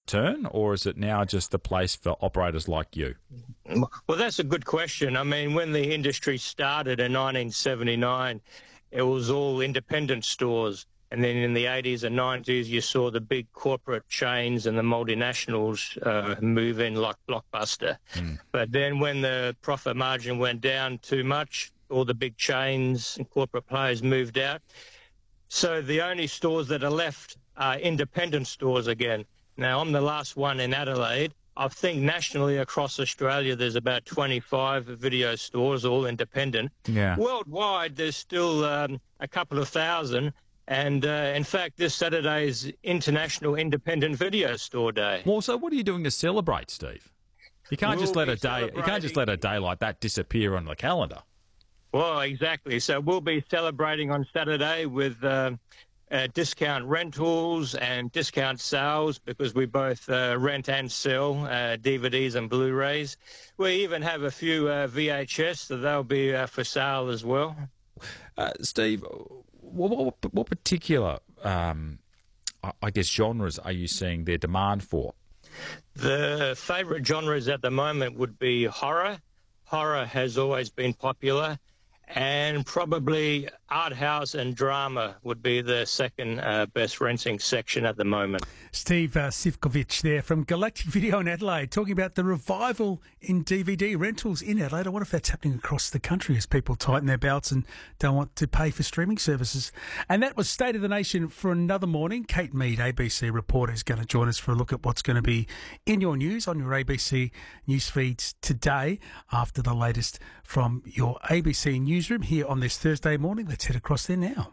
turn, or is it now just a place for operators like you? Well, that's a good question. I mean, when the industry started in 1979, it was all independent stores. And then in the 80s and 90s, you saw the big corporate chains and the multinationals move in like Blockbuster. But then when the profit margin went down too much, all the big chains and corporate players moved out. So the only stores that are left are independent stores again. Now, I'm the last one in Adelaide. I think nationally across Australia, there's about 25 video stores, all independent. Yeah. Worldwide, there's still a couple of thousand. And in fact, this Saturday is International Independent Video Store Day. Well, so what are you doing to celebrate, Steve? You can't just let a day like that disappear on the calendar. Well, exactly. So we'll be celebrating on Saturday with discount rentals and discount sales, because we both rent and sell DVDs and Blu-rays. We even have a few VHS, so they'll be for sale as well. Steve, what particular, I guess, genres are you seeing their demand for? The favourite genres at the moment would be horror. Horror has always been popular. And probably art house and drama would be the second best renting section at the moment. Steve Sivkovic there from Galactic Video in Adelaide, talking about the revival in DVD rentals in Adelaide. I wonder if that's happening across the country as people tighten their belts and don't want to pay for streaming services. And that was State of the Nation for another morning. Kate Mead, ABC reporter, is going to join us for a look at what's going to be in your news on your ABC news feeds today after the latest from your ABC newsroom here on this Thursday morning. Let's head across there now.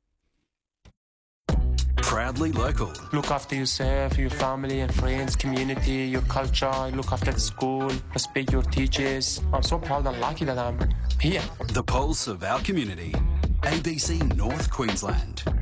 Proudly local. Look after yourself, your family and friends, community, your culture. Look after the school, respect your teachers. I'm so proud and lucky that I'm here. The pulse of our community. ABC North Queensland.